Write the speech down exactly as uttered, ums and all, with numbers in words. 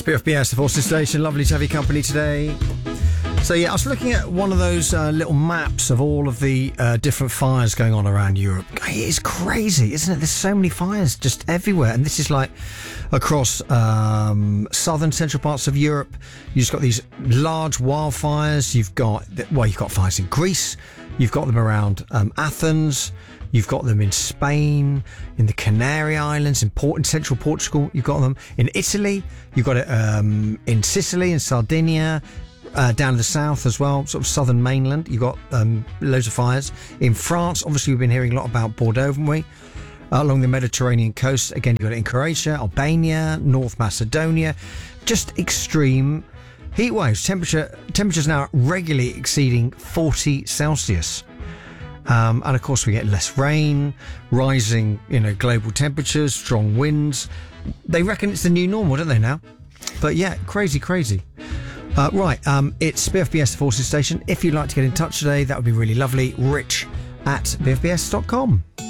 B F B S, the Forces Station. Lovely to have your company today. So yeah, I was looking at one of those uh, little maps of all of the uh, different fires going on around Europe. It is crazy, isn't it? There's so many fires just everywhere, and this is like across um, southern, central parts of Europe. You've just got these large wildfires. You've got well, you've got fires in Greece. You've got them around um, Athens. You've got them in Spain, in the Canary Islands, in, Port- in central Portugal. You've got them in Italy. You've got it um, in Sicily and Sardinia. Uh, down in the south as well, sort of southern mainland, you've got um, loads of fires. In France, obviously, we've been hearing a lot about Bordeaux, haven't we? Uh, along the Mediterranean coast, again, you've got it in Croatia, Albania, North Macedonia. Just extreme heat waves. Temperature temperatures now regularly exceeding forty Celsius. Um, and of course, we get less rain, rising, you know, global temperatures, strong winds. They reckon it's the new normal, don't they now? But yeah, crazy, crazy. Uh, right, um, it's B F B S, the Forces Station. If you'd like to get in touch today, that would be really lovely. Rich at b f b s dot com.